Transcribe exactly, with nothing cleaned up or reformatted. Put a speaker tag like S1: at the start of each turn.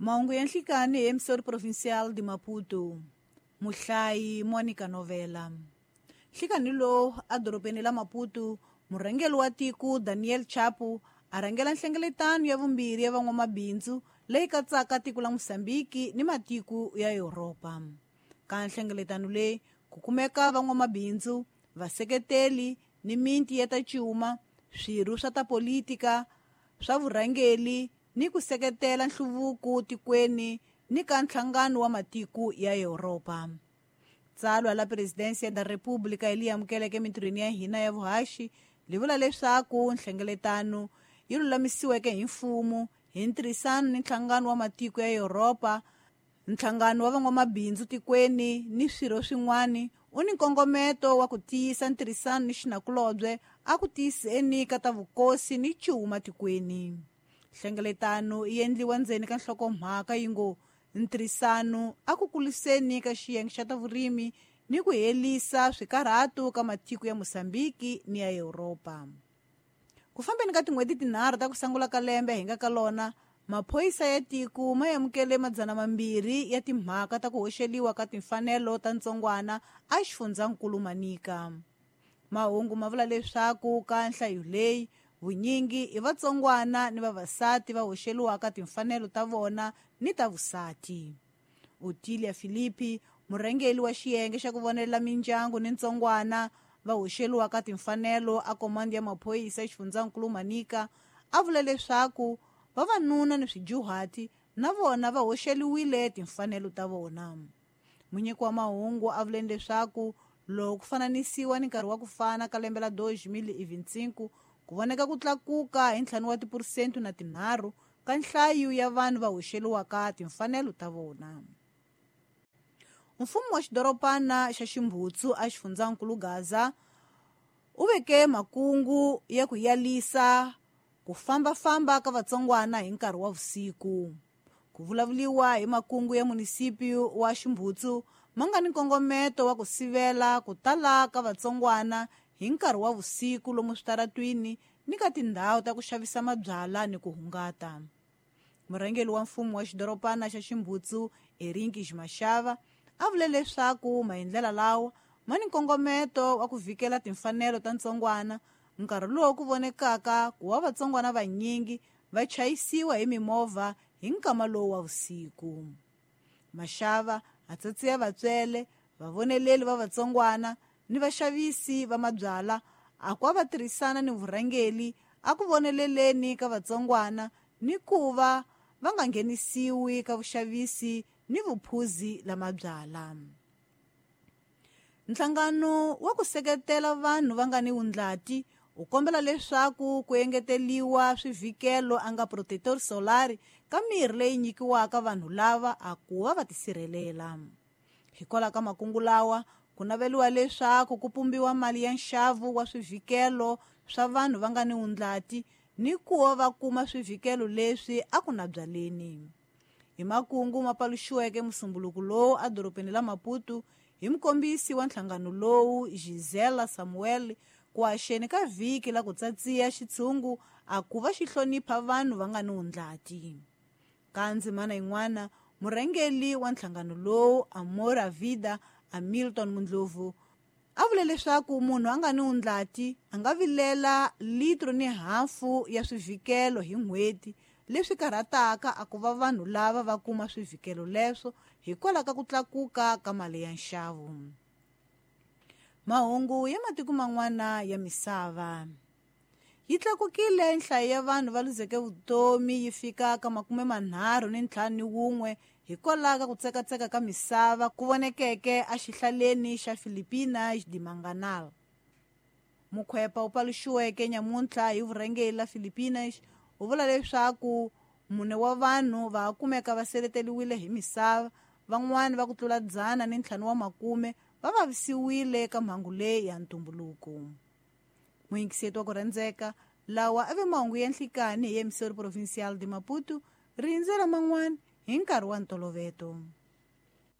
S1: Mahungu ya nhlikani hi emisori provincial de Maputo. Muhlayi Monica Novela. Nhlikani lo a doropeni la Maputo, murhangeri wa tiko Daniel Chapo a rhangela nhlengeletano ya vumbirhi ya van'wamabindzu leyi katsaka tiko la Mosambiki ni matiko ya Europa. Ka nhlengeletano leyi ku kumeka van'wamabindzu, vaseketeli ni minti ya ta cuma, swirho swa ta politika, swa vurhangeli ni ku seketela nhluvuko tikweni ni ka nhlangano wa matiko ya Europa. Tsalwa la Presidensia da República yi amukeleke emitirhweni ya hina ya vuhaxi li vula leswaku nhlengeletano yi lulamisiweke hi mfumo hi ntirhisano ni nhlangano wa matiko ya Europa, nhlangano wa van'wamabindzu tikweni ni swirho swin'wana u ni nkongometo wa ku tiyisa ntirhisano ni xinakulobye a ku tiyiseni ka ta vukosi ni cuma tikweni. Nhlengeletano yi endliwa ndzeni ka nhlokomhaka yi ngo ntirhisano a ku kuliseni ka xiyenge xa ta vurimi ni ku helisa swikarhato ka matiko ya Mosambiki ni ya Europa. Ku fambeni ka tin'hweti tinharhu ta ku sangula ka lembe hi nga ka lona, maphoyisa ya tiko ma amukele madzana mambirhi ya timhaka ta ku hoxeliwa ka timfanelo ta ntsongwana a xifundzankulu Manika. Mahungu ma vula leswaku ka nhlayo leyi vunyingi i vatsongwana ni vavasati va hoxeliwaka timfanelo ta vona ni ta vusati. Otilia Philippi, murhangeri wa xiyenge xa ku vonelela mindyangu ni ntsongwana va hoxeliwaka timfanelo a komandi ya maphoyisa exifundzankulu Manika, a vula leswaku vavanuna ni swijuhati na vona va hoxeliwile timfanelo ta vona. Munyiki wa mahungu a vuleni leswaku loko ku fananisiwa ni nkarhi wa ku fana ka lembe la dois mil e vinte e cinco ku voneka ku tlakuka hi ntlhanu wa tipurisenti na tinharhu ka nhlayo ya vanhu va hoxeliwaka timfanelo ta vona. Mfumo wa xidoropana xa Ximbutsu a xifundzankulu Gaza u veke makungu ya ku yalisa ku fambafamba ka vatsongwana hi nkarhi wa vusiku. Ku vulavuliwa hi makungu ya munisipi wa Ximbutsu ma nga ni nkongometo wa ku sivela ku tala ka vatsongwana hi nkarhi wa vusiku lomu switaratwini ni ka tindhawu ta ku xavisa mabyala ni ku hungata. Murhangeri wa mfumo wa xidoropana xa Ximbutsu Erinki Ximashava a vule leswaku maendlela lawa ma ni nkongometo wa ku vhikela timfanelo ta ntsongwana nkarhi lowu ku vonekaka ku wa vatsongwana vanyingi va chayisiwa hi mimovha hi nkama lowu wa vusiku. Mashava a tsatsiya vatswele, vavoneleli va vatsongwana ni vaxavisi va mabyala a ku va tirhisana ni vurhangeli a ku voneleleni ka vatsongwana ni ku va va nga nghenisiwi ka vuxavisi ni vuphuzi la mabyala. Nhlangano wa ku seketela vanhu va nga ni wundlati u kombela leswaku ku engeteliwa swivhikelo anga protector solar ka mirhi leyi nyikiwaka vanhu lava a ku va va tisirhelela. Hikwalaho ka makungu lawa ku naveliwa leswaku ku pumbiwa mali ya nxavo wa swivhikelo swa vanhu va nga ni wundlati ni ku va va kuma swivhikelo leswi a ku na byaleni. Hi makungu ma paluxiweke musumbuluku lowu a doropeni la Maputo hi mukombisi wa nhlangano lowu Gisela Samuel ku haxeni ka vhiki la ku tsatsiya xitshungu a ku va xi hlonipha vanhu va nga ni wundlati. Ka ndzimana yin'wana, murhangeri wa nhlangano lowu Amora Vida Hamilton Mundlovu a vule leswaku munhu a nga ni wundlati a nga vilela litro ni hafu ya swivhikelo hi n'hweti leswi karhataka a ku va vanhu lava va kuma swivhikelo leswo hikwalaho ka ku tlakuka ka mali ya nxavo. Mahungu ya matiko man'wana ya misava. Yi tlakukile nhlayo ya vanhu va luzeke vutomi yi fika ka makume manharhu ni ntlhanu ni wun'we hikwalaho ka ku tsekatseka ka misava ku vonekeke a xihlaleni xa Philippines di Manganal. Mukhwepa u paluxiweke nyamuntlha hi vurhangeri la Philippines u vula leswaku mune wa vanhu va kumeka va seleteliwile hi misava, van'wani va ku tlula dzana ni ntlhanu wa makume va vavisiwile ka mhangu leyi ya ntumbuluko. Muyingiseti wa ku rhandzeka, lawa a ve mahungu ya nhlikani hi emisori provincial de Maputo, rindze ra man'wana hi nkarhi wa ntolovelo.